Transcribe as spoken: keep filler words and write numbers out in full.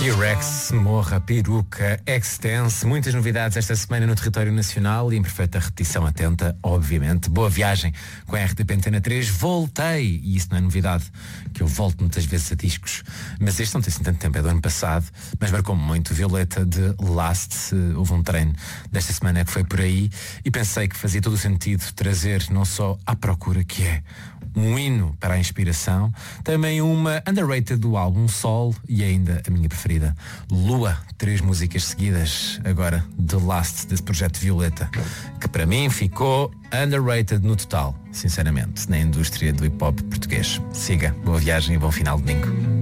T-Rex, Morra, Peruca, Extense, muitas novidades esta semana no território nacional e em perfeita repetição atenta, obviamente. Boa viagem com a R T P Antena três. Voltei, e isso não é novidade, que eu volto muitas vezes a discos, mas este não tem assim tanto tempo, é do ano passado, mas marcou-me muito. Violeta de Last, houve um treino desta semana que foi por aí e pensei que fazia todo o sentido trazer não só À Procura, que é um hino para a inspiração, também uma underrated do álbum Sol e ainda a minha preferida, Lua. Três músicas seguidas agora, The Last, desse projeto Violeta, que para mim ficou underrated no total, sinceramente, na indústria do hip hop português. Siga, boa viagem e bom final de domingo.